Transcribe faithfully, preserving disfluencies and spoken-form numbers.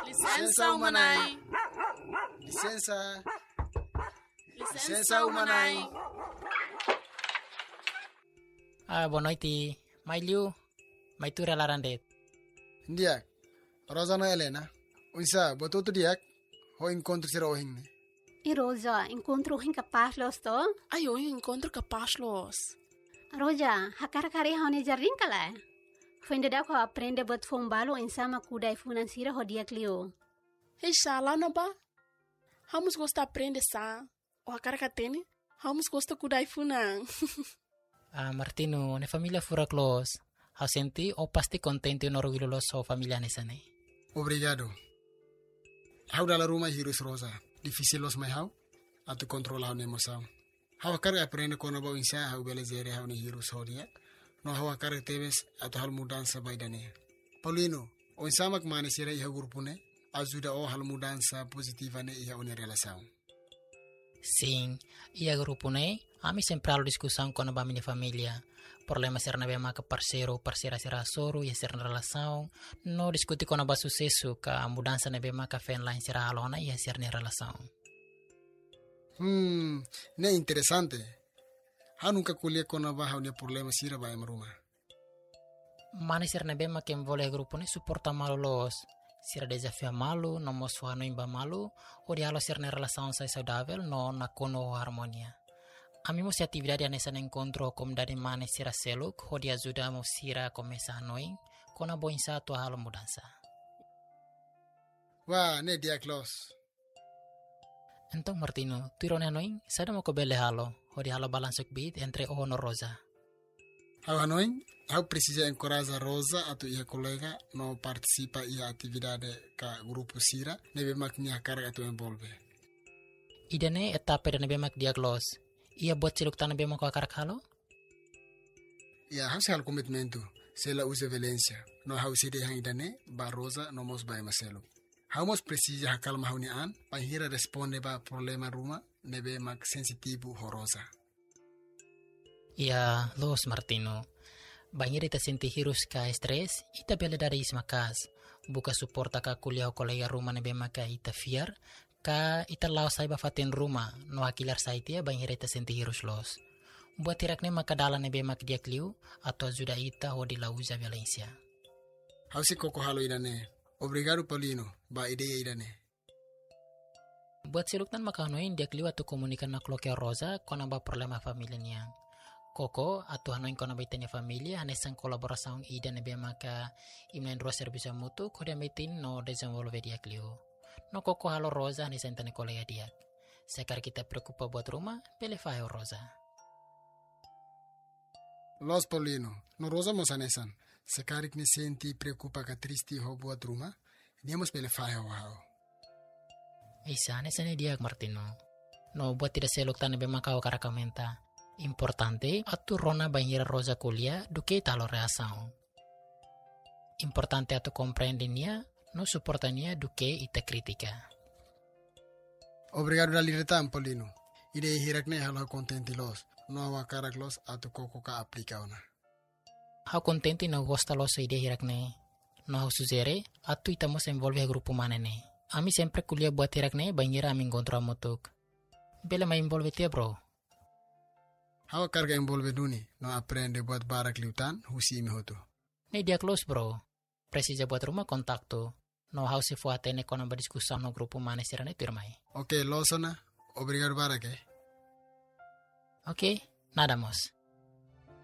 Licença umanai. Licença. Licença umanai. Ah, boa noite. Mai Liu, mai tu relarandet. Ndiak. Rosana Helena. Unsa, botuto diak. Ho encontro sira ohing. E Rosa, encontro hin capaz los to? Ai, eu encontro capaz los. Roja, hakar kari haune jarring kala. Fende da ko aprende bot fombalo insama kudai finansira hodia clio. Hei, lá não ba? Vamos gostar aprender sa. O a cara que tem, vamos gostar kudai funan. Ah, Martino, ne família fura close. Hau senti o pasti contente no orgulho los so família nesane. Obrigado. Hau dalla Roma hirus Rosa. Difícil los mai hau. Atu controla hau emoção. Hau kar aprende kono ba insa hau belezere hau ni hirus hodia. No hau kar tebes atu hal mudança baidane. Paulino, o insamak mane sira iha grupune. Ajuda o hal mudança positiva ne iha une relação. Sim, ia grupo ne, ami sempre halo discussão com a minha família. Problema ser na bema que parceiro, parceira será soro e ser na relação. No discutir com a sucesso que a mudança na bema que fen lá será alona e ser na relação. Hmm, ne interessante. Ha nunca colher com a barra ne problema sira ba emruma. Mane ser na bema que envolve grupo ne suporta malo los. Sira desafio malu, no mosfo no imba malu, o dialo ser na relação sai saudável, no na kono harmonia. Ami mo si atividade nessa encontro como dari mane sira seluk, o dia ajuda mo sira começa noi, kona boinsa to halo mudança. Wah, ne dia close. Então Martino, tu irone noi, sada mo ko bele halo, o di halo balansuk bit entre o no Rosa. Hau hanoi, hau precisa encorajar Rosa atu ia colega no participa ia atividade ka grupo sira, nebe mak nia carga atu envolve. Idane etapa de nebe mak diaglos. Ia buat ciluk tanah bema ko akar halo? Ia hau hal komitmentu, sela usa violência. No hau sidi hang idane, ba Rosa no mos ba maselo. Hau mos precisa hakal mahuni an, pa hira responde ba problema ruma, nebe mak sensitivo ho Rosa. Ia, los Martino. Banhir ita senti hirus ka stres, ita bela dari ismakas. Buka suporta ka kuliah kolega rumah nebe maka ita fiar, ka ita lau saiba fatin rumah, no akilar saitia banhir ita senti hirus los. Buat tirakne maka dala nebe mak dia kliu, atau ajuda ita ho di lauza Valencia. Hau si koko halo idane. Obrigado Paulino, ba ideia idane. Buat siluktan maka noin dia kliu atau komunikan na kloke Rosa, kona ba problema familia niang. Koko atau hanoin kona baitanya familia hanesan kolaboração ida nebe maka imnen ro serviço mutu kode metin no desenvolve dia kliu. No koko halo Rosa hanesan tane kolega dia. Sekar kita preocupa buat rumah, pele faio Rosa. Los Paulino, no Rosa mos hanesan. Sekarik ni senti preocupa ka tristi ho buat rumah, niamos pele faio hao. Isa hanesan dia Martino. No buat tidak seluk tane be maka o karakamenta. Importante atu rona banhira Rosa kuliah duke talo reação. Importante atu compreendinia, no suportania duke ita kritika. Obrigado da liretan Paulino. Ide hirakne halo contenti los, no awa karak los atu koko ka aplika ona. Hau contenti no gosta los ide hirakne. No hau suzere, atu ita mos envolve grupo manene. Ami sempre kuliah buat hirakne banhira ami encontro amotuk. Bele ma envolve tia bro. Hau carga envolve duni, no aprende buat barak liutan, husi imi hotu. Ne dia close bro. Precisa buat rumah kontakto. No hau se fuate ne kona berdiskussão no grupo mane sirane turmai. Ok, losona. Obrigado barak eh. Ok, nada mos.